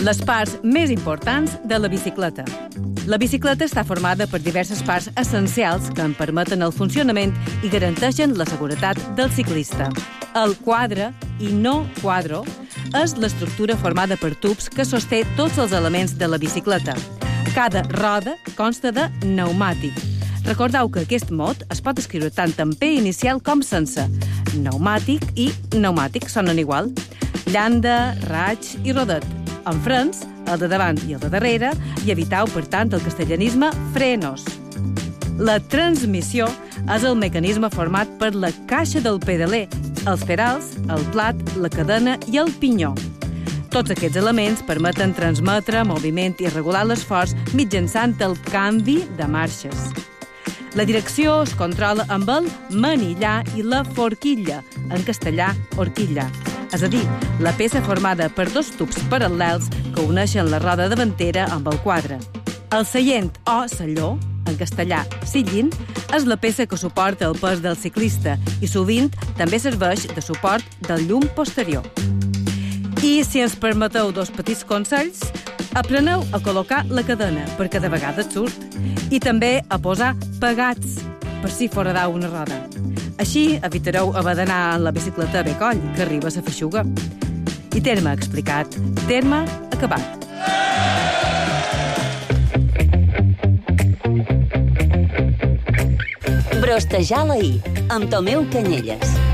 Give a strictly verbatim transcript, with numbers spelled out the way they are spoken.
Les parts més importants de la bicicleta. La bicicleta està formada per diverses parts essencials que en permeten el funcionament i garanteixen la seguretat del ciclista. El quadre, i no quadro, és l'estructura formada per tubs que sosté tots els elements de la bicicleta. Cada roda consta de pneumàtic. Recordeu que aquest mot es pot escriure tant en P inicial com sense. Pneumàtic i pneumàtic sonen igual. Llanda, raig i rodet. Amb frens, el de davant i el de darrere, i eviteu, per tant, el castellanisme frenos. La transmissió és el mecanisme format per la caixa del pedaler, els pedals, el plat, la cadena i el pinyó. Tots aquests elements permeten transmetre moviment i regular l'esforç mitjançant el canvi de marxes. La direcció es controla amb el manillar i la forquilla, en castellà, horquilla. És a dir, la peça formada per dos tubs paral·lels que uneixen la roda davantera amb el quadre. El seient o salló, en castellà sillín, és la peça que suporta el pes del ciclista i sovint també serveix de suport del llum posterior. I si ens permeteu dos petits consells, apreneu a col·locar la cadena, perquè de vegades surt, i també a posar pegats, per si foradau una roda. Així evitareu haver d'anar en la bicicleta a becoll, que arriba a la feixuga. I terme explicat, terme acabat. Brostejar la I, amb Tomeu Canyelles.